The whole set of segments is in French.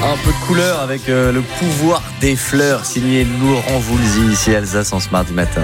Un peu de couleur avec le pouvoir des fleurs, signé Laurent Voulzy, ici Alsace en ce mardi matin.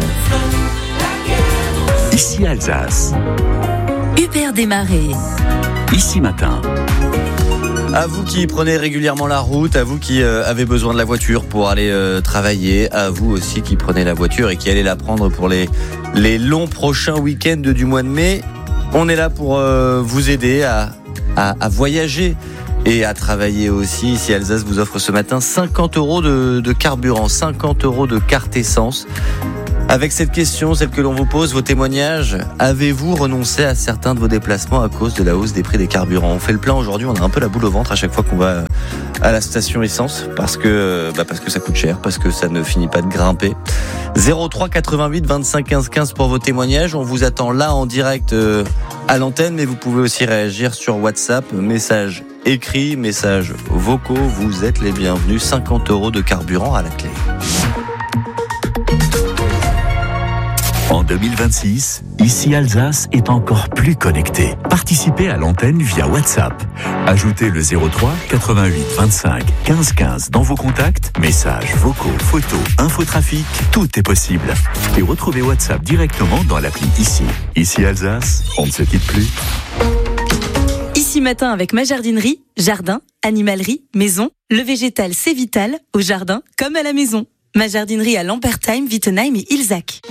Ici Alsace. Hubert Desmarais. Ici matin. À vous qui prenez régulièrement la route, à vous qui avez besoin de la voiture pour aller travailler, à vous aussi qui prenez la voiture et qui allez la prendre pour les longs prochains week-ends du mois de mai. On est là pour vous aider à voyager et à travailler aussi. Ici Alsace vous offre ce matin 50 € de carburant, 50 € de carte essence. Avec cette question, celle que l'on vous pose, vos témoignages, avez-vous renoncé à certains de vos déplacements à cause de la hausse des prix des carburants ? On fait le plein aujourd'hui, on a un peu la boule au ventre à chaque fois qu'on va à la station essence parce que ça coûte cher, parce que ça ne finit pas de grimper. 03 88 25 15 15 pour vos témoignages. On vous attend là en direct à l'antenne, mais vous pouvez aussi réagir sur WhatsApp, messages écrits, messages vocaux. Vous êtes les bienvenus. 50 € de carburant à la clé. En 2026, Ici Alsace est encore plus connecté. Participez à l'antenne via WhatsApp. Ajoutez le 03 88 25 15 15 dans vos contacts, messages, vocaux, photos, infotrafic, tout est possible. Et retrouvez WhatsApp directement dans l'appli Ici. Ici Alsace, on ne se quitte plus. Ici matin avec ma jardinerie, jardin, animalerie, maison, le végétal c'est vital, au jardin comme à la maison. Ma jardinerie à Lampertheim, Wittenheim et Ilzac.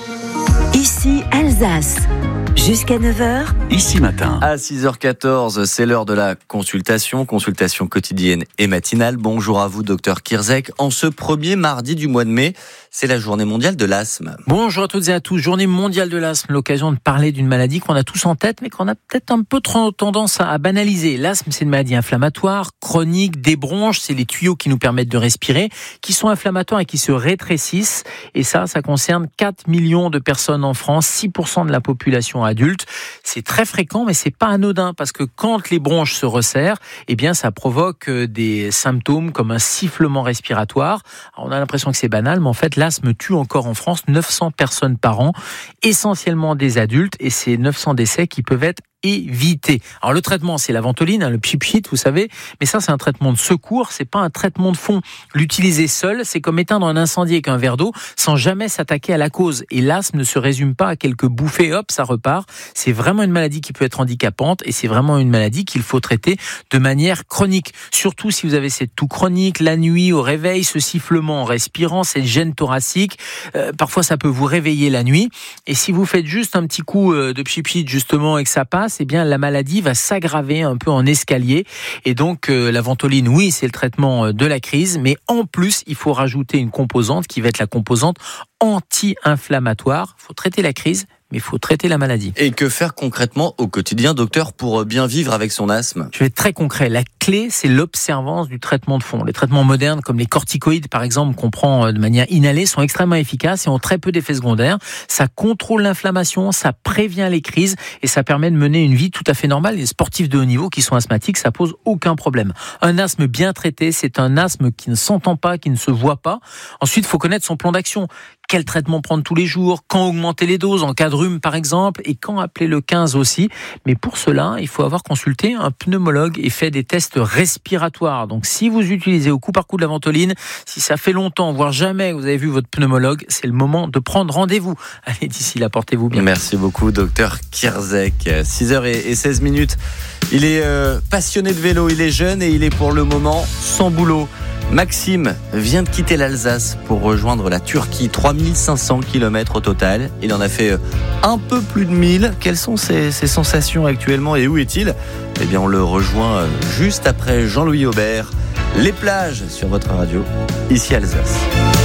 Ici Alsace. Jusqu'à 9h. Ici matin. À 6h14, c'est l'heure de la consultation quotidienne et matinale. Bonjour à vous, docteur Kirzek. En ce premier mardi du mois de mai, c'est la journée mondiale de l'asthme. Bonjour à toutes et à tous. Journée mondiale de l'asthme, l'occasion de parler d'une maladie qu'on a tous en tête, mais qu'on a peut-être un peu trop tendance à banaliser. L'asthme, c'est une maladie inflammatoire, chronique, des bronches, c'est les tuyaux qui nous permettent de respirer, qui sont inflammatoires et qui se rétrécissent. Et ça concerne 4 millions de personnes en France, 6% de la population adulte. C'est très fréquent, mais c'est pas anodin, parce que quand les bronches se resserrent, eh bien, ça provoque des symptômes comme un sifflement respiratoire. Alors, on a l'impression que c'est banal, mais en fait, l'asthme tue encore en France 900 personnes par an, essentiellement des adultes, et c'est 900 décès qui peuvent être éviter. Alors le traitement, c'est la ventoline, le pchit, vous savez, mais ça c'est un traitement de secours, c'est pas un traitement de fond. L'utiliser seul, c'est comme éteindre un incendie avec un verre d'eau sans jamais s'attaquer à la cause. Et l'asthme ne se résume pas à quelques bouffées, hop, ça repart. C'est vraiment une maladie qui peut être handicapante et c'est vraiment une maladie qu'il faut traiter de manière chronique. Surtout si vous avez cette toux chronique, la nuit au réveil, ce sifflement en respirant, cette gêne thoracique, parfois ça peut vous réveiller la nuit. Et si vous faites juste un petit coup de pchit justement et que ça passe, eh bien la maladie va s'aggraver un peu en escalier. Et donc la ventoline, oui, c'est le traitement de la crise, mais en plus, il faut rajouter une composante qui va être la composante anti-inflammatoire. Il faut traiter la crise, mais il faut traiter la maladie. Et que faire concrètement au quotidien, docteur, pour bien vivre avec son asthme ? Je vais être très concret. La clé, c'est l'observance du traitement de fond. Les traitements modernes, comme les corticoïdes, par exemple, qu'on prend de manière inhalée, sont extrêmement efficaces et ont très peu d'effets secondaires. Ça contrôle l'inflammation, ça prévient les crises et ça permet de mener une vie tout à fait normale. Les sportifs de haut niveau qui sont asthmatiques, ça pose aucun problème. Un asthme bien traité, c'est un asthme qui ne s'entend pas, qui ne se voit pas. Ensuite, il faut connaître son plan d'action. Quel traitement prendre tous les jours, quand augmenter les doses en cas de rhume par exemple, et quand appeler le 15 aussi. Mais pour cela, il faut avoir consulté un pneumologue et fait des tests respiratoires. Donc si vous utilisez au coup par coup de la ventoline, si ça fait longtemps, voire jamais, vous avez vu votre pneumologue, c'est le moment de prendre rendez-vous. Allez, d'ici là, portez-vous bien. Merci beaucoup, docteur Kirzek. 6h16. Il est passionné de vélo, il est jeune et il est pour le moment sans boulot. Maxime vient de quitter l'Alsace pour rejoindre la Turquie, 3500 km au total. Il en a fait un peu plus de 1000. Quelles sont ses sensations actuellement et où est-il ? Eh bien, on le rejoint juste après Jean-Louis Aubert. Les plages sur votre radio, ici Alsace.